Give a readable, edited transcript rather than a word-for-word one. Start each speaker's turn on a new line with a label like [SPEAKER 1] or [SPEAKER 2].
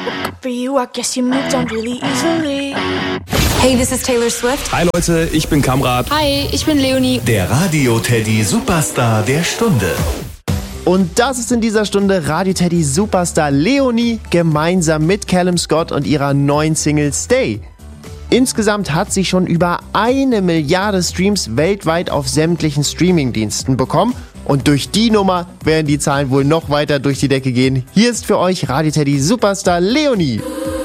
[SPEAKER 1] For you, I guess you moved on really easily.
[SPEAKER 2] Hey, this is Taylor Swift.
[SPEAKER 3] Hi Leute, ich bin Kamrat.
[SPEAKER 4] Hi, ich bin Leonie.
[SPEAKER 5] Der Radio Teddy Superstar der Stunde.
[SPEAKER 6] Und das ist in dieser Stunde Radio Teddy Superstar Leonie gemeinsam mit Callum Scott und ihrer neuen Single Stay. Insgesamt hat sie schon über 1 Milliarde Streams weltweit auf sämtlichen Streamingdiensten bekommen. Und durch die Nummer werden die Zahlen wohl noch weiter durch die Decke gehen. Hier ist für euch Radio Teddy Superstar Leonie.